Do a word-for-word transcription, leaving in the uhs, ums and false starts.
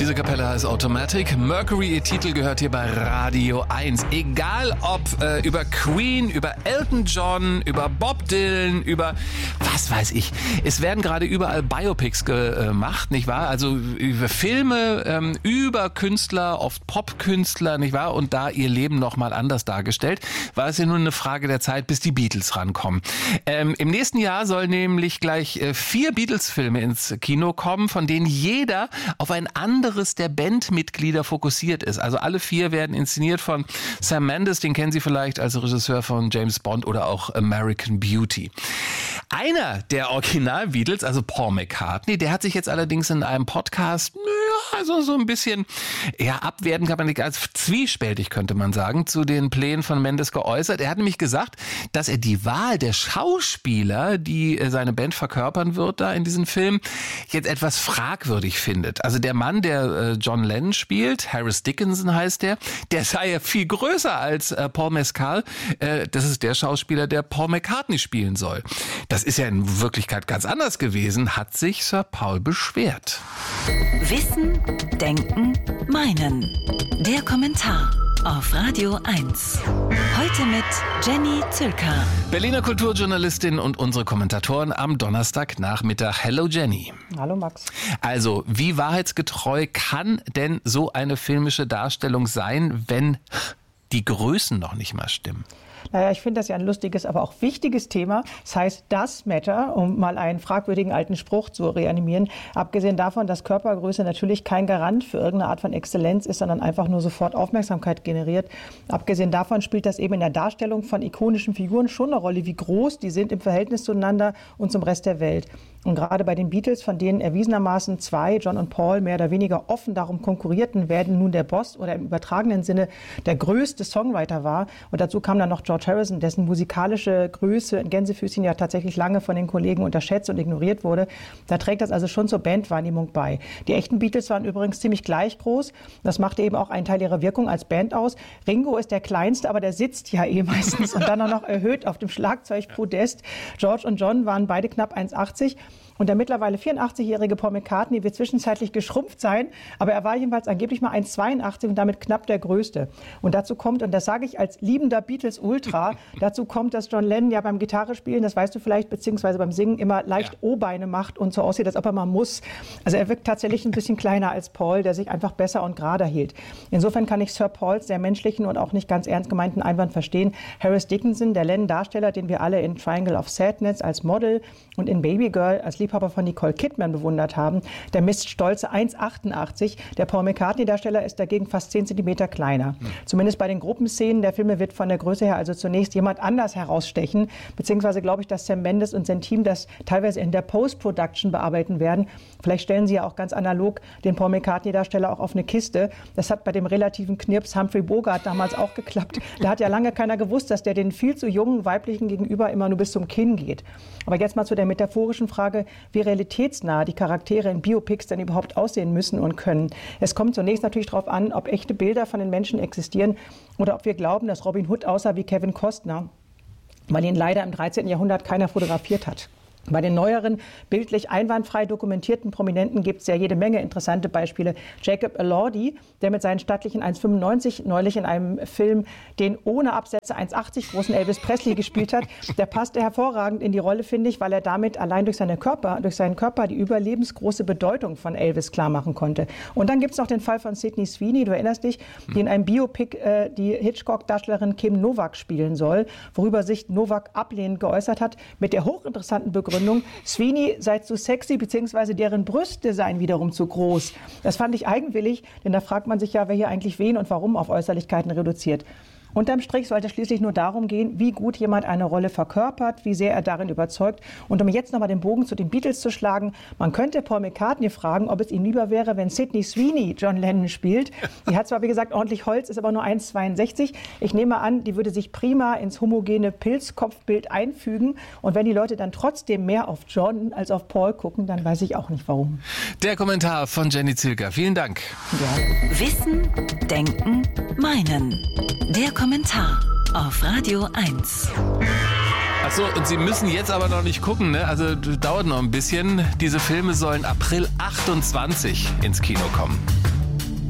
Diese Kapelle heißt Automatic. Mercury, ihr Titel gehört hier bei Radio eins. Egal ob äh, über Queen, über Elton John, über Bob Dylan, über was weiß ich. Es werden gerade überall Biopics gemacht, nicht wahr? Also über Filme, ähm, über Künstler, oft Popkünstler, nicht wahr? Und da ihr Leben nochmal anders dargestellt, war es ja nur eine Frage der Zeit, bis die Beatles rankommen. Ähm, im nächsten Jahr soll nämlich gleich äh, vier Beatles-Filme ins Kino kommen, von denen jeder auf ein anderes der Bandmitglieder fokussiert ist. Also alle vier werden inszeniert von Sam Mendes, den kennen Sie vielleicht als Regisseur von James Bond oder auch American Beauty. Einer der Original-Beatles, also Paul McCartney, der hat sich jetzt allerdings in einem Podcast, ja, also so ein bisschen, ja, abwertend kann man nicht, als zwiespältig könnte man sagen, zu den Plänen von Mendes geäußert. Er hat nämlich gesagt, dass er die Wahl der Schauspieler, die seine Band verkörpern wird da in diesem Film, jetzt etwas fragwürdig findet. Also der Mann, der John Lennon spielt, Harris Dickinson heißt der, der sei ja viel größer als Paul Mescal. Das ist der Schauspieler, der Paul McCartney spielen soll. Das ist ja in Wirklichkeit ganz anders gewesen, hat sich Sir Paul beschwert. Wissen, Denken, Meinen. Der Kommentar auf Radio eins. Heute mit Jenny Zülker. Berliner Kulturjournalistin und unsere Kommentatoren am Donnerstagnachmittag. Hello Jenny. Hallo Max. Also, wie wahrheitsgetreu kann denn so eine filmische Darstellung sein, wenn die Größen noch nicht mal stimmen? Naja, ich finde das ja ein lustiges, aber auch wichtiges Thema. Das heißt, das Matter, um mal einen fragwürdigen alten Spruch zu reanimieren. Abgesehen davon, dass Körpergröße natürlich kein Garant für irgendeine Art von Exzellenz ist, sondern einfach nur sofort Aufmerksamkeit generiert. Abgesehen davon spielt das eben in der Darstellung von ikonischen Figuren schon eine Rolle, wie groß die sind im Verhältnis zueinander und zum Rest der Welt. Und gerade bei den Beatles, von denen erwiesenermaßen zwei, John und Paul, mehr oder weniger offen darum konkurrierten, wer denn nun der Boss oder im übertragenen Sinne der größte Songwriter war. Und dazu kam dann noch George Harrison, dessen musikalische Größe in Gänsefüßchen ja tatsächlich lange von den Kollegen unterschätzt und ignoriert wurde. Da trägt das also schon zur Bandwahrnehmung bei. Die echten Beatles waren übrigens ziemlich gleich groß. Das machte eben auch einen Teil ihrer Wirkung als Band aus. Ringo ist der Kleinste, aber der sitzt ja eh meistens und dann auch noch erhöht auf dem Schlagzeugpodest. George und John waren beide knapp eins Komma achtzig. Und der mittlerweile vierundachtzigjährige Paul McCartney wird zwischenzeitlich geschrumpft sein, aber er war jedenfalls angeblich mal eins Komma zweiundachtzig und damit knapp der Größte. Und dazu kommt, und das sage ich als liebender Beatles-Ultra, dazu kommt, dass John Lennon ja beim Gitarrespielen, das weißt du vielleicht, beziehungsweise beim Singen immer leicht ja. O-Beine macht und so aussieht, als ob er mal muss. Also er wirkt tatsächlich ein bisschen kleiner als Paul, der sich einfach besser und gerader hielt. Insofern kann ich Sir Pauls sehr menschlichen und auch nicht ganz ernst gemeinten Einwand verstehen. Harris Dickinson, der Lennon-Darsteller, den wir alle in Triangle of Sadness als Model und in Baby Girl als Liebhaber von Nicole Kidman bewundert haben, der misst stolze eins Komma achtundachtzig. Der Paul McCartney-Darsteller ist dagegen fast zehn Zentimeter kleiner. Mhm. Zumindest bei den Gruppenszenen der Filme wird von der Größe her also zunächst jemand anders herausstechen. Beziehungsweise glaube ich, dass Sam Mendes und sein Team das teilweise in der Post-Production bearbeiten werden. Vielleicht stellen sie ja auch ganz analog den Paul McCartney-Darsteller auch auf eine Kiste. Das hat bei dem relativen Knirps Humphrey Bogart damals auch geklappt. Da hat ja lange keiner gewusst, dass der den viel zu jungen weiblichen Gegenüber immer nur bis zum Kinn geht. Aber jetzt mal zu der metaphorischen Frage, wie realitätsnah die Charaktere in Biopics denn überhaupt aussehen müssen und können. Es kommt zunächst natürlich darauf an, ob echte Bilder von den Menschen existieren oder ob wir glauben, dass Robin Hood aussah wie Kevin Costner, weil ihn leider im dreizehnten Jahrhundert keiner fotografiert hat. Bei den neueren, bildlich einwandfrei dokumentierten Prominenten gibt es ja jede Menge interessante Beispiele. Jacob Elordi, der mit seinen stattlichen eins Komma fünfundneunzig neulich in einem Film den ohne Absätze eins Komma achtzig großen Elvis Presley gespielt hat, der passte hervorragend in die Rolle, finde ich, weil er damit allein durch, seine Körper, durch seinen Körper die überlebensgroße Bedeutung von Elvis klarmachen konnte. Und dann gibt es noch den Fall von Sydney Sweeney, du erinnerst dich, die in einem Biopic äh, die Hitchcock-Darstellerin Kim Novak spielen soll, worüber sich Novak ablehnend geäußert hat, mit der hochinteressanten Begründung, Sweeney sei zu sexy, beziehungsweise deren Brüste seien wiederum zu groß. Das fand ich eigenwillig, denn da fragt man sich ja, wer hier eigentlich wen und warum auf Äußerlichkeiten reduziert. Unterm Strich sollte es schließlich nur darum gehen, wie gut jemand eine Rolle verkörpert, wie sehr er darin überzeugt. Und um jetzt nochmal den Bogen zu den Beatles zu schlagen, man könnte Paul McCartney fragen, ob es ihm lieber wäre, wenn Sydney Sweeney John Lennon spielt. Die hat zwar, wie gesagt, ordentlich Holz, ist aber nur eins Komma zweiundsechzig. Ich nehme an, die würde sich prima ins homogene Pilzkopfbild einfügen. Und wenn die Leute dann trotzdem mehr auf John als auf Paul gucken, dann weiß ich auch nicht, warum. Der Kommentar von Jenny Zülker. Vielen Dank. Ja. Wissen, Denken, Meinen. Der Kommentar auf Radio eins. Achso, und Sie müssen jetzt aber noch nicht gucken, ne? Also dauert noch ein bisschen. Diese Filme sollen April achtundzwanzig ins Kino kommen.